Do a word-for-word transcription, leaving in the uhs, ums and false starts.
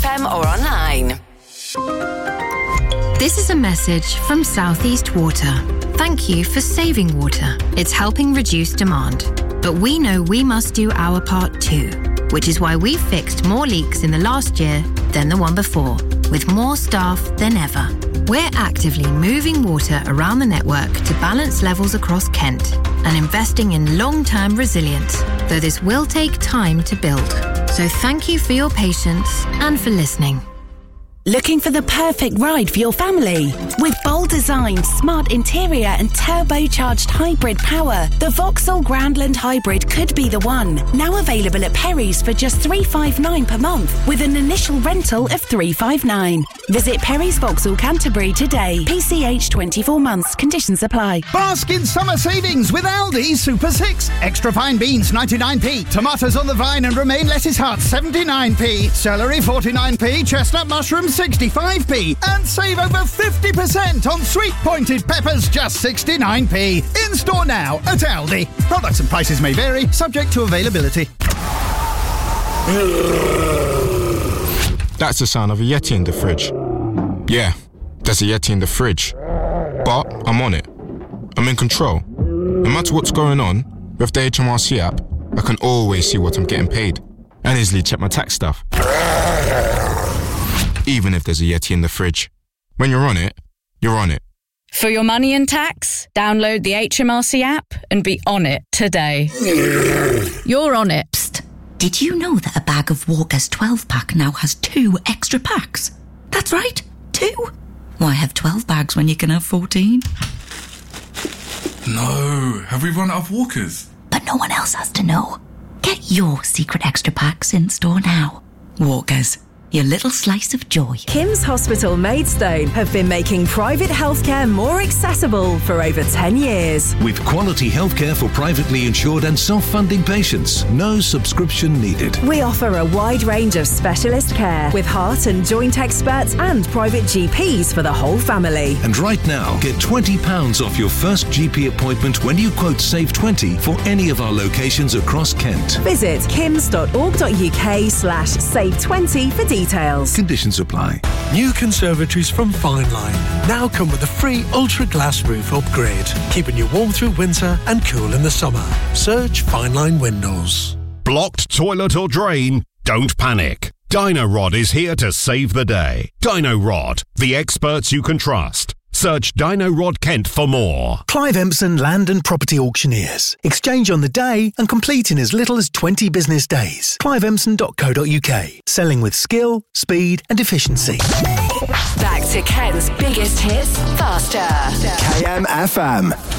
M or online. This is a message from South East Water. Thank you for saving water. It's helping reduce demand. But we know we must do our part too, which is why we fixed more leaks in the last year than the one before, with more staff than ever. We're actively moving water around the network to balance levels across Kent and investing in long-term resilience, though this will take time to build. So thank you for your patience and for listening. Looking for the perfect ride for your family? With bold design, smart interior and turbocharged hybrid power, the Vauxhall Grandland Hybrid could be the one. Now available at Perry's for just three hundred fifty-nine pounds per month with an initial rental of three hundred fifty-nine pounds. Visit Perry's Vauxhall Canterbury today. P C H twenty-four months. Conditions apply. Bask in summer savings with Aldi Super six. Extra fine beans ninety-nine p. Tomatoes on the vine and romaine lettuce hearts seventy-nine p. Celery forty-nine p. Chestnut mushrooms sixty-five p. And save over fifty percent on sweet pointed peppers just sixty-nine p. In store now at Aldi. Products and prices may vary, subject to availability. That's the sound of a Yeti in the fridge. Yeah, there's a Yeti in the fridge. But I'm on it. I'm in control. No matter what's going on, with the H M R C app, I can always see what I'm getting paid and easily check my tax stuff. Even if there's a Yeti in the fridge. When you're on it, you're on it. For your money and tax, download the H M R C app and be on it today. You're on it. Psst. Did you know that a bag of Walker's twelve pack now has two extra packs? That's right, two. Why have twelve bags when you can have fourteen? No, have we run out of Walkers? But no one else has to know. Get your secret extra packs in store now. Walkers. Your little slice of joy. Kim's Hospital Maidstone have been making private healthcare more accessible for over ten years. With quality healthcare for privately insured and self-funding patients. No subscription needed. We offer a wide range of specialist care with heart and joint experts and private G Ps for the whole family. And right now, get twenty pounds off your first G P appointment when you quote Save twenty for any of our locations across Kent. Visit kims.org.uk slash save twenty for details. Details. Conditions apply. New conservatories from Fine Line now come with a free ultra glass roof upgrade, keeping you warm through winter and cool in the summer. Search Fine Line Windows. Blocked toilet or drain? Don't panic. Dino-Rod is here to save the day. Dino-Rod, the experts you can trust. Search Dino-Rod Kent for more. Clive Empson Land and Property Auctioneers. Exchange on the day and complete in as little as twenty business days. clive empson dot co dot uk. Selling with skill, speed and efficiency. Back to Kent's biggest hits faster. K M F M.